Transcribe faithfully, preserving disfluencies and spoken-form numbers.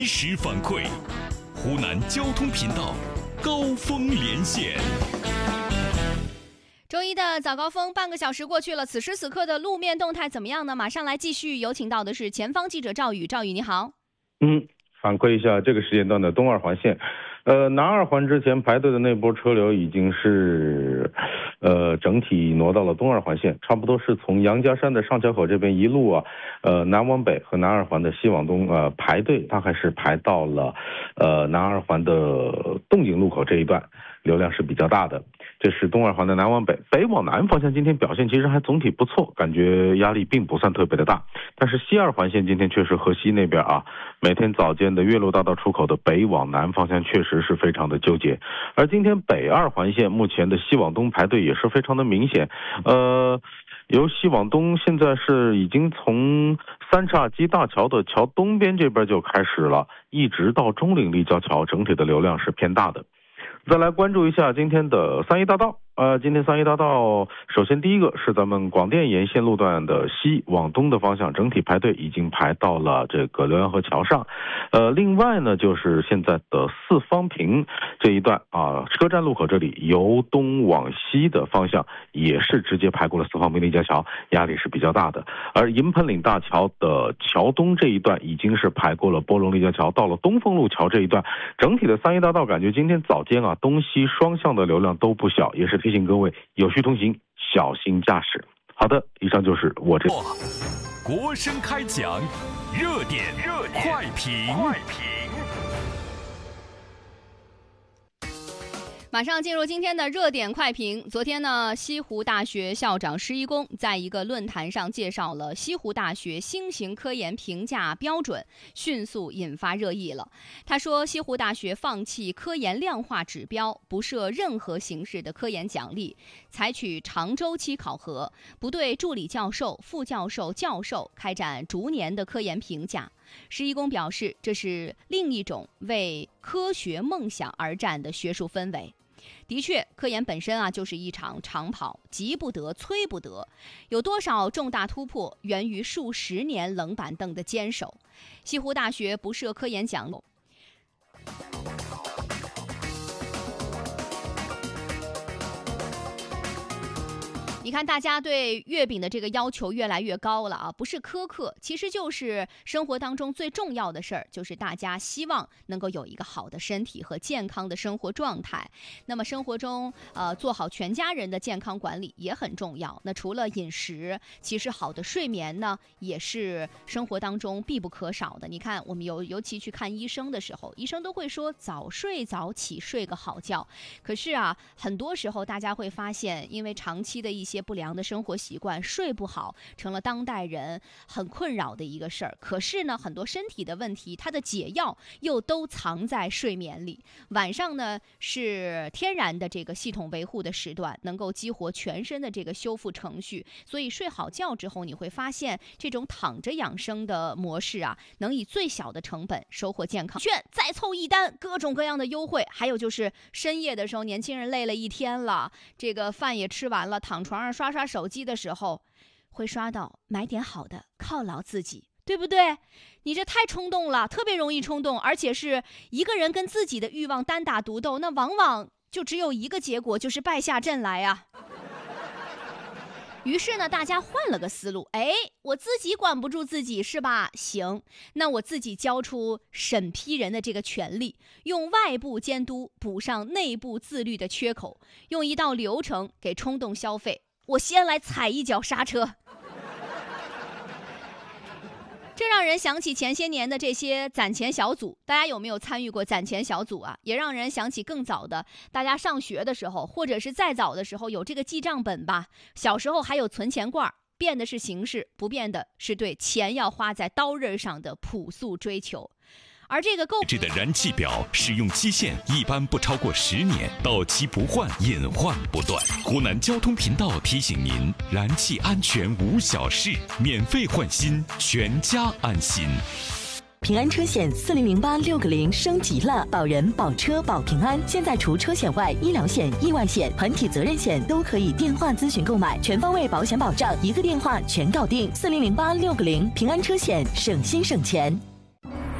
及时反馈，湖南交通频道高峰连线。 周一的早高峰，半个小时过去了，此时此刻的路面动态怎么样呢？马上来继续有请到的是前方记者赵宇，赵宇你好。 嗯，反馈一下这个时间段的东二环线，呃，南二环之前排队的那波车流已经是，呃，整体挪到了东二环线，差不多是从杨家山的上桥口这边一路啊，呃，南往北和南二环的西往东，呃，排队大概是排到了，呃，南二环的洞井路口这一段，流量是比较大的。这是东二环的南往北，北往南方向今天表现其实还总体不错，感觉压力并不算特别的大。但是西二环线今天确实河西那边啊，每天早间的岳麓大道出口的北往南方向确实是非常的纠结。而今天北二环线目前的西往东排队也是非常的明显，呃。由西往东，现在是已经从三岔基大桥的桥东边这边就开始了，一直到中岭立交桥，整体的流量是偏大的。再来关注一下今天的三一大道。呃，今天三一大道，首先第一个是咱们广电沿线路段的西往东的方向，整体排队已经排到了这个浏阳河桥上。呃，另外呢，就是现在的四方坪这一段啊，车站路口这里由东往西的方向也是直接排过了四方坪立交桥，压力是比较大的。而银盆岭大桥的桥东这一段已经是排过了波龙立交桥，到了东风路桥这一段，整体的三一大道感觉今天早间啊，东西双向的流量都不小，也是提醒各位有序通行，小心驾驶。好的，以上就是我这国声开讲，热点热点快评快评。 马上进入今天的热点快评。昨天呢，西湖大学校长施一公在一个论坛上介绍了西湖大学新型科研评价标准，迅速引发热议了。他说，西湖大学放弃科研量化指标，不设任何形式的科研奖励，采取长周期考核，不对助理教授、副教授、教授开展逐年的科研评价。施一公表示，这是另一种为科学梦想而战的学术氛围。的确，科研本身啊就是一场长跑，急不得，催不得。有多少重大突破源于数十年冷板凳的坚守？西湖大学不设科研奖励。你看，大家对月饼的这个要求越来越高了啊，不是苛刻，其实就是生活当中最重要的事儿，就是大家希望能够有一个好的身体和健康的生活状态。那么生活中，呃，做好全家人的健康管理也很重要。那除了饮食，其实好的睡眠呢，也是生活当中必不可少的。你看，我们尤尤其去看医生的时候，医生都会说早睡早起，睡个好觉。可是啊，很多时候大家会发现，因为长期的一些不良的生活习惯，睡不好成了当代人很困扰的一个事儿。可是呢，很多身体的问题，它的解药又都藏在睡眠里。晚上呢，是天然的这个系统维护的时段，能够激活全身的这个修复程序。所以睡好觉之后，你会发现这种躺着养生的模式啊，能以最小的成本收获健康。券再凑一单，各种各样的优惠。还有就是深夜的时候，年轻人累了一天了，这个饭也吃完了，躺床上刷刷手机的时候，会刷到买点好的犒劳自己，对不对？你这太冲动了，特别容易冲动，而且是一个人跟自己的欲望单打独斗，那往往就只有一个结果，就是败下阵来啊。于是呢，大家换了个思路，哎，我自己管不住自己是吧？行，那我自己交出审批人的这个权利，用外部监督补上内部自律的缺口，用一道流程给冲动消费。我先来踩一脚刹车。这让人想起前些年的这些攒钱小组，大家有没有参与过攒钱小组啊？也让人想起更早的，大家上学的时候，或者是再早的时候有这个记账本吧。小时候还有存钱罐，变的是形式，不变的是对钱要花在刀刃上的朴素追求。而这个购置的燃气表使用期限一般不超过十年，到期不换，隐患不断。湖南交通频道提醒您：燃气安全无小事，免费换新，全家安心。 平安车险四零零八六个零升级了，保人、保车、保平安。现在除车险外，医疗险、意外险、团体责任险都可以电话咨询购买，全方位保险保障，一个电话全搞定。四零零八六个零，平安车险，省心省钱。